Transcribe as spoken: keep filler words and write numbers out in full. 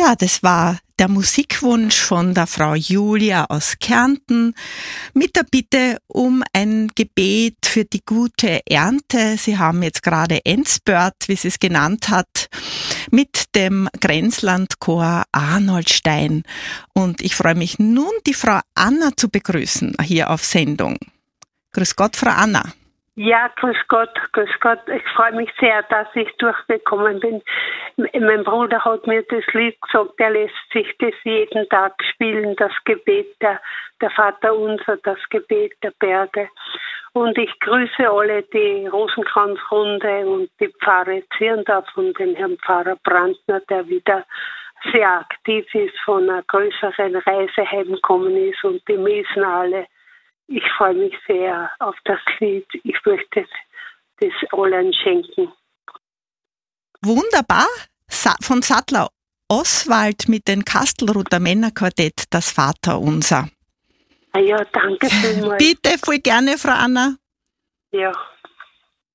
Ja, das war der Musikwunsch von der Frau Julia aus Kärnten mit der Bitte um ein Gebet für die gute Ernte. Sie haben jetzt gerade Endspurt, wie sie es genannt hat, mit dem Grenzlandchor Arnoldstein. Und ich freue mich nun, die Frau Anna zu begrüßen hier auf Sendung. Grüß Gott, Frau Anna. Ja, grüß Gott, grüß Gott. Ich freue mich sehr, dass ich durchgekommen bin. Mein Bruder hat mir das Lied gesagt, er lässt sich das jeden Tag spielen, das Gebet der, der Vater Unser, das Gebet der Berge. Und ich grüße alle die Rosenkranzrunde und die Pfarre Zirndorf und den Herrn Pfarrer Brandner, der wieder sehr aktiv ist, von einer größeren Reise heimgekommen ist, und die Mesen alle. Ich freue mich sehr auf das Lied. Ich möchte das allen schenken. Wunderbar. Sa- von Sattler Oswald mit den Kastelruther Männerquartett, das Vaterunser. Ah ja, danke vielmals. Bitte, voll gerne, Frau Anna. Ja.